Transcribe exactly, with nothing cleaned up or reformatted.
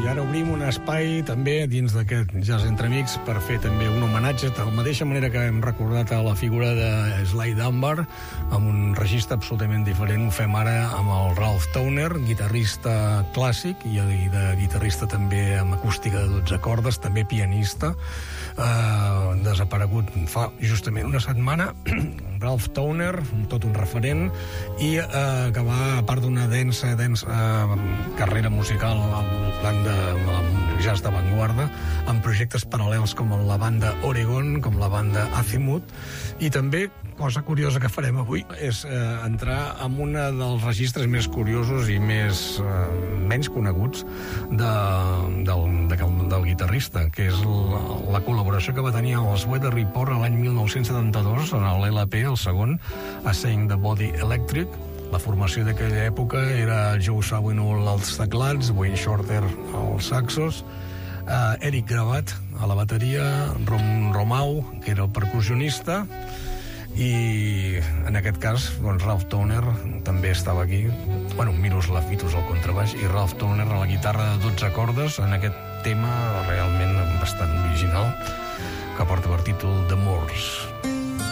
ara obrim un espai també dins d'aquest Jazz Entre Amics per fer també un homenatge, de la mateixa manera que hem recordat a la figura de Sly Dunbar, amb un registre absolutament diferent. Ho fem ara amb el Ralph Towner, guitarrista clàssic i de guitarrista també amb acústica de dotze cordes, també pianista, eh, desaparegut fa justament una setmana. Ralph Towner, tot un referent, i eh, que va, a part d'una densa, densa eh, carrera musical al voltant de jazz d'avantguarda, amb projectes paral·lels com la banda Oregon, com la banda Azimuth, i també, cosa curiosa que farem avui, és eh, entrar en un dels registres més curiosos i més eh, menys coneguts de, del, de, del guitarrista, que és la, la col·laboració que va tenir amb els Weather Report l'any mil nou-cents setanta-dos, en l'L P, el segon, a Saying the Body Electric. La formació d'aquella època era Joe Zawinul als teclats, Wayne Shorter als saxos, eh, Eric Gravatt a la bateria, Rom Romau, que era el percussionista, i en aquest cas doncs, Ralph Towner també estava aquí, bueno, Miroslav Vitus al contrabaix i Ralph Towner a la guitarra de dotze cordes en aquest tema realment bastant original que porta per títol The Moors.